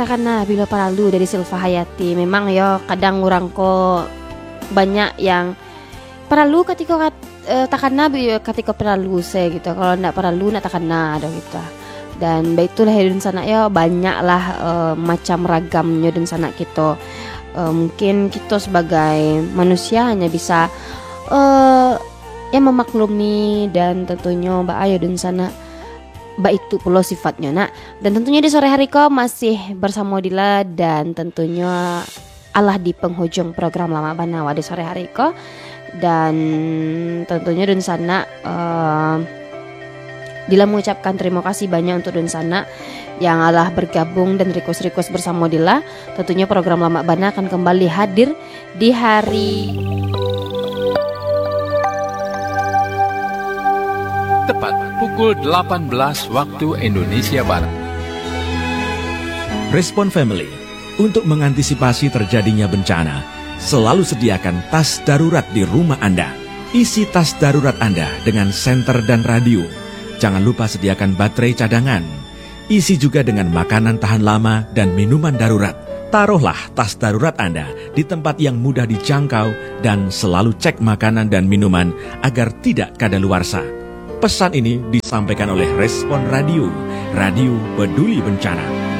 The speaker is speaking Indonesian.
takana bila paralu dari Silva Hayati. Memang ya kadang orang ko banyak yang paralu ketika takana ketika paralu saya gitu. Kalau ndak paralu nak takana ada gitu. Dan baitulah hedun sana ya banyaklah macam ragamnya dan sana kita. Mungkin kita sebagai manusia hanya bisa memaklumi dan tentunya mbak ayo dan sana mbak itu pula sifatnya nak. Dan tentunya di sore hari kau masih bersama Dila dan tentunya Allah di penghujung program Lama Banawa di sore hari kau. Dan tentunya dan sana Dila mengucapkan terima kasih banyak untuk Dunsana yang Allah bergabung dan request bersama Dila. Tentunya program Lama Bana akan kembali hadir di hari tepat pukul 18 waktu Indonesia Barat. Respon Family untuk mengantisipasi terjadinya bencana, selalu sediakan tas darurat di rumah Anda. Isi tas darurat Anda dengan senter dan radio. Jangan lupa sediakan baterai cadangan. Isi juga dengan makanan tahan lama dan minuman darurat. Taruhlah tas darurat Anda di tempat yang mudah dijangkau dan selalu cek makanan dan minuman agar tidak kadaluarsa. Pesan ini disampaikan oleh Respon Radio, Radio Peduli Bencana.